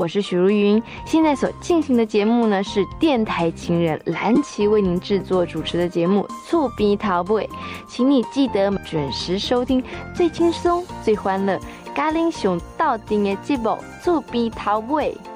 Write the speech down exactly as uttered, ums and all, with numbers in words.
我是许茹芸。现在所进行的节目呢，是电台情人蓝琪为您制作主持的节目《厝边头尾》，请你记得准时收听最轻松、最欢乐、咖喱熊到顶的节目《厝边头尾》。